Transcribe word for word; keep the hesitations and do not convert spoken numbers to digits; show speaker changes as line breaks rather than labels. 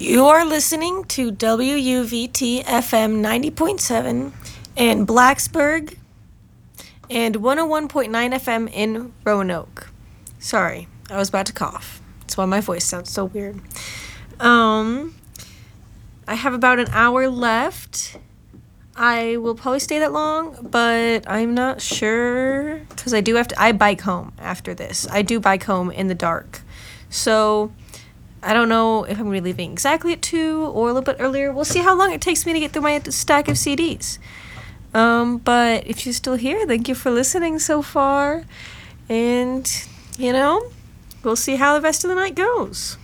You are listening to W U V T F M ninety point seven in Blacksburg and one oh one point nine F M in Roanoke. Sorry, I was about to cough. That's why my voice sounds so weird. Um, I have about an hour left. I will probably stay that long, but I'm not sure because I do have to. I bike home after this. I do bike home in the dark. So I don't know if I'm going to be leaving exactly at two or a little bit earlier. We'll see how long it takes me to get through my stack of C Ds. Um, but if you're still here, thank you for listening so far. And, you know, we'll see how the rest of the night goes.